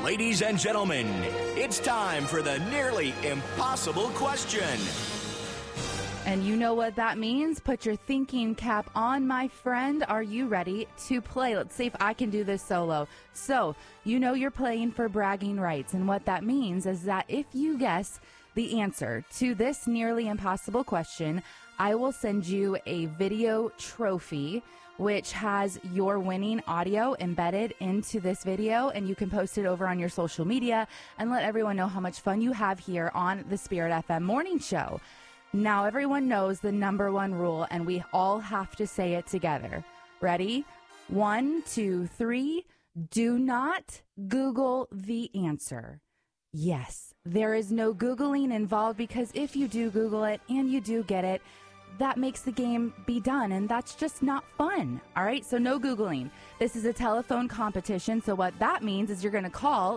Ladies and gentlemen, it's time for the nearly impossible question. And you know what that means? Put your thinking cap on, my friend. Are you ready to play? Let's see if I can do this solo. So, you know you're playing for bragging rights. And what that means is that if you guess the answer to this nearly impossible question, I will send you a video trophy, which has your winning audio embedded into this video, and you can post it over on your social media and let everyone know how much fun you have here on the Spirit FM Morning Show. Now, everyone knows the number one rule, and we all have to say it together. Ready? 1, 2, 3. Do not Google the answer. Yes, there is no Googling involved, because if you do Google it and you do get it, that makes the game be done, and that's just not fun. All right, so no Googling. This is a telephone competition, so what that means is you're going to call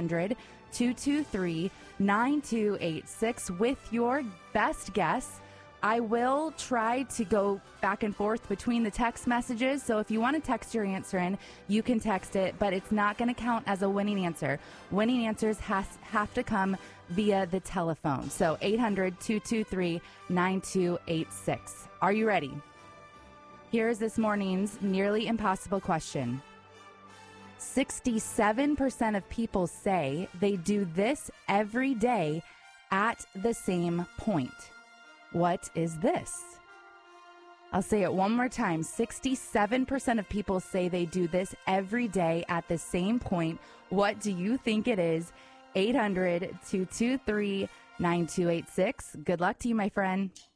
800-223-9286 with your best guess. I will try to go back and forth between the text messages, so if you want to text your answer in, you can text it, but it's not going to count as a winning answer. Winning answers have to come via the telephone. So 800-223-9286. Are you ready? Here is this morning's nearly impossible question. 67% of people say they do this every day at the same point. What is this? I'll say it one more time. 67% of people say they do this every day at the same point. What do you think it is? 800-223-9286. Good luck to you, my friend.